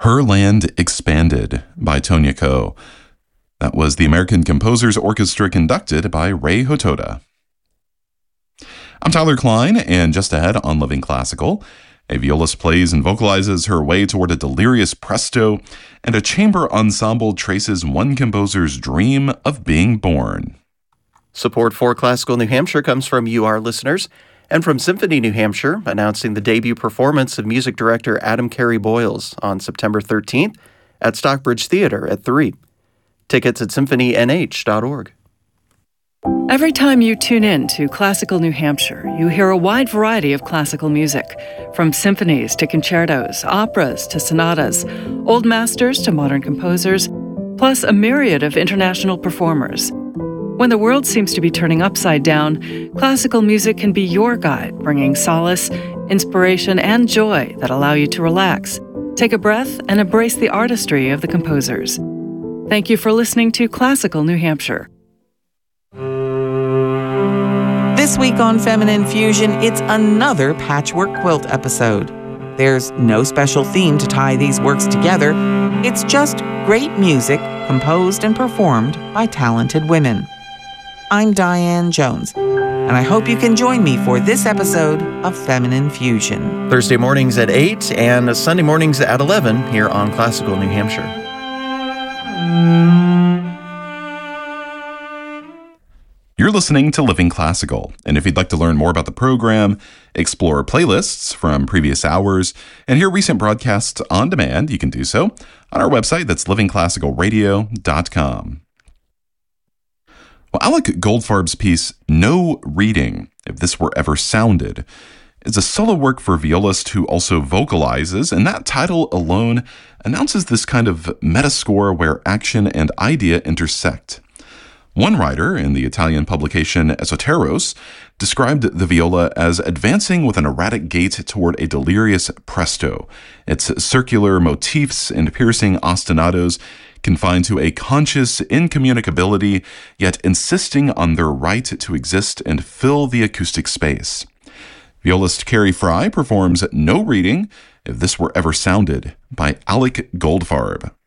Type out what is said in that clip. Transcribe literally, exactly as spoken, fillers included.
Her Land Expanded by Tonya Ko. That was the American Composers Orchestra conducted by Rei Hotoda. I'm Tyler Klein, and just ahead on Living Classical, a violist plays and vocalizes her way toward a delirious presto, and a chamber ensemble traces one composer's dream of being born. Support for Classical New Hampshire comes from you, our listeners, and from Symphony New Hampshire, announcing the debut performance of music director Adam Carey Boyles on September thirteenth at Stockbridge Theatre at three. Tickets at symphony n h dot org. Every time you tune in to Classical New Hampshire, you hear a wide variety of classical music, from symphonies to concertos, operas to sonatas, old masters to modern composers, plus a myriad of international performers. When the world seems to be turning upside down, classical music can be your guide, bringing solace, inspiration, and joy that allow you to relax, take a breath, and embrace the artistry of the composers. Thank you for listening to Classical New Hampshire. This week on Feminine Fusion, it's another patchwork quilt episode. There's no special theme to tie these works together. It's just great music composed and performed by talented women. I'm Diane Jones, and I hope you can join me for this episode of Feminine Fusion. Thursday mornings at eight and Sunday mornings at eleven here on Classical New Hampshire. You're listening to Living Classical, and if you'd like to learn more about the program, explore playlists from previous hours, and hear recent broadcasts on demand, you can do so on our website. That's living classical radio dot com. Well, Alec Goldfarb's piece, No Reading, If This Were Ever Sounded, is a solo work for a violist who also vocalizes, and that title alone announces this kind of metascore where action and idea intersect. One writer in the Italian publication Esoteros described the viola as advancing with an erratic gait toward a delirious presto, its circular motifs and piercing ostinatos confined to a conscious incommunicability, yet insisting on their right to exist and fill the acoustic space. Violist Carrie Fry performs No Reading, If This Were Ever Sounded, by Alec Goldfarb.